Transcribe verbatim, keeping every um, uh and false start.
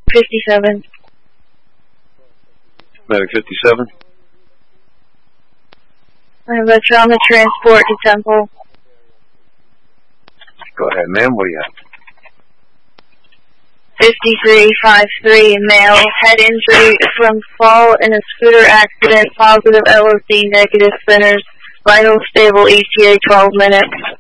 fifty-seven. Medic fifty-seven. I have a trauma transport to Temple. Go ahead, ma'am. What do you have? fifty-three fifty-three, male, head injury from fall in a scooter accident, positive L O C, negative spinners, vital stable E T A twelve minutes.